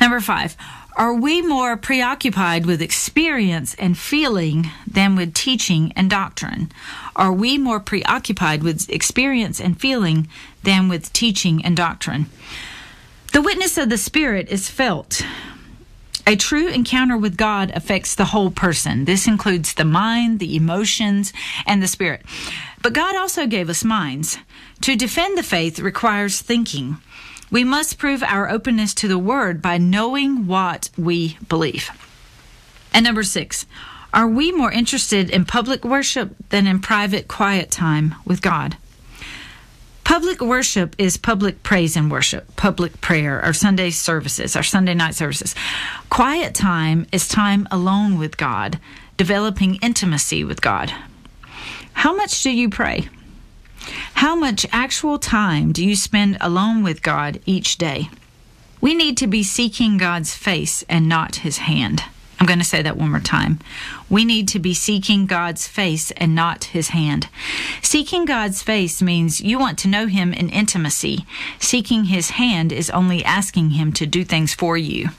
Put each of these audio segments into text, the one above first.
Number 5, are we more preoccupied with experience and feeling than with teaching and doctrine? Are we more preoccupied with experience and feeling than with teaching and doctrine? The witness of the Spirit is felt. A true encounter with God affects the whole person. This includes the mind, the emotions, and the spirit. But God also gave us minds. To defend the faith requires thinking. We must prove our openness to the Word by knowing what we believe. And number 6, are we more interested in public worship than in private, quiet time with God? Public worship is public praise and worship, public prayer, our Sunday services, our Sunday night services. Quiet time is time alone with God, developing intimacy with God. How much do you pray? How much actual time do you spend alone with God each day? We need to be seeking God's face and not His hand. I'm going to say that one more time. We need to be seeking God's face and not His hand. Seeking God's face means you want to know Him in intimacy. Seeking His hand is only asking Him to do things for you.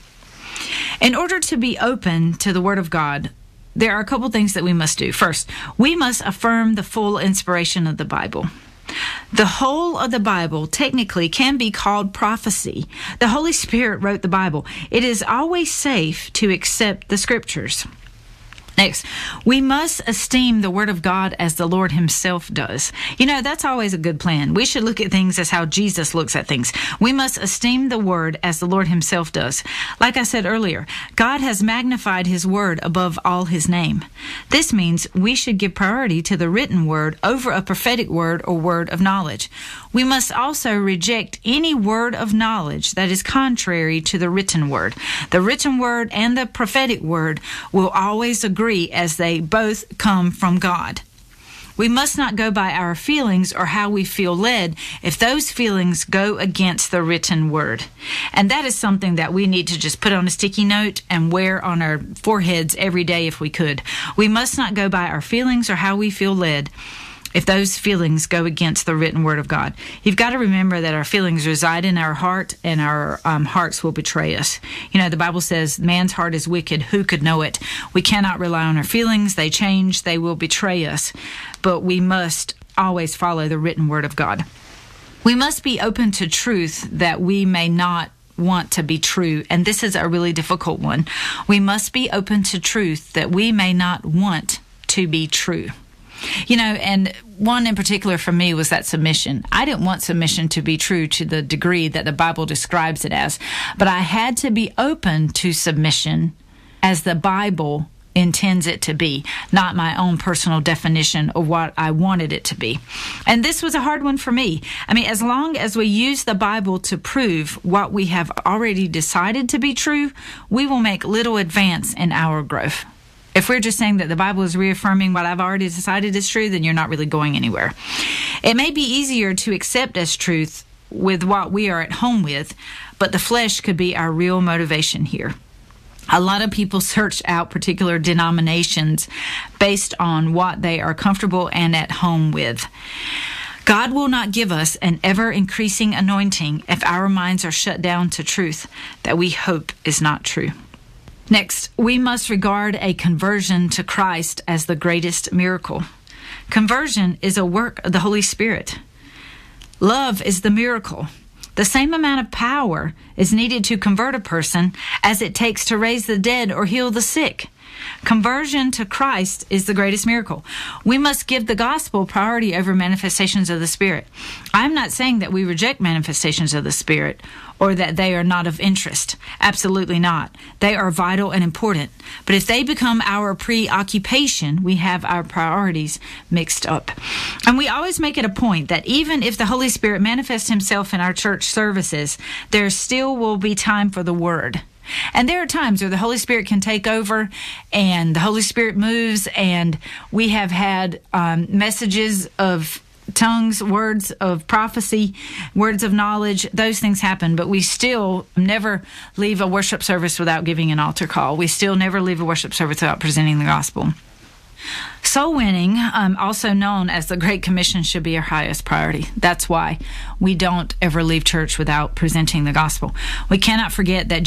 In order to be open to the Word of God, there are a couple things that we must do. First, we must affirm the full inspiration of the Bible. The whole of the Bible technically can be called prophecy. The Holy Spirit wrote the Bible. It is always safe to accept the Scriptures. Next, we must esteem the Word of God as the Lord Himself does. You know, that's always a good plan. We should look at things as how Jesus looks at things. We must esteem the Word as the Lord Himself does. Like I said earlier, God has magnified His Word above all His name. This means we should give priority to the written Word over a prophetic word or word of knowledge. We must also reject any word of knowledge that is contrary to the written Word. The written Word and the prophetic word will always agree as they both come from God. We must not go by our feelings or how we feel led if those feelings go against the written Word. And that is something that we need to just put on a sticky note and wear on our foreheads every day if we could. We must not go by our feelings or how we feel led if those feelings go against the written Word of God. You've got to remember that our feelings reside in our heart, and our hearts will betray us. You know, the Bible says, man's heart is wicked. Who could know it? We cannot rely on our feelings. They change. They will betray us. But we must always follow the written Word of God. We must be open to truth that we may not want to be true. And this is a really difficult one. We must be open to truth that we may not want to be true. You know, and one in particular for me was that submission. I didn't want submission to be true to the degree that the Bible describes it as, but I had to be open to submission as the Bible intends it to be, not my own personal definition of what I wanted it to be. And this was a hard one for me. I mean, as long as we use the Bible to prove what we have already decided to be true, we will make little advance in our growth. If we're just saying that the Bible is reaffirming what I've already decided is true, then you're not really going anywhere. It may be easier to accept as truth with what we are at home with, but the flesh could be our real motivation here. A lot of people search out particular denominations based on what they are comfortable and at home with. God will not give us an ever-increasing anointing if our minds are shut down to truth that we hope is not true. Next, we must regard a conversion to Christ as the greatest miracle. Conversion is a work of the Holy Spirit. Love is the miracle. The same amount of power is needed to convert a person as it takes to raise the dead or heal the sick. Conversion to Christ is the greatest miracle. We must give the gospel priority over manifestations of the Spirit. I'm not saying that we reject manifestations of the Spirit or that they are not of interest. Absolutely not. They are vital and important. But if they become our preoccupation, we have our priorities mixed up. And we always make it a point that even if the Holy Spirit manifests Himself in our church services, there still will be time for the Word. And there are times where the Holy Spirit can take over and the Holy Spirit moves, and we have had messages of tongues, words of prophecy, words of knowledge. Those things happen, but we still never leave a worship service without giving an altar call. We still never leave a worship service without presenting the gospel. Soul winning, also known as the Great Commission, should be our highest priority. That's why we don't ever leave church without presenting the gospel. We cannot forget that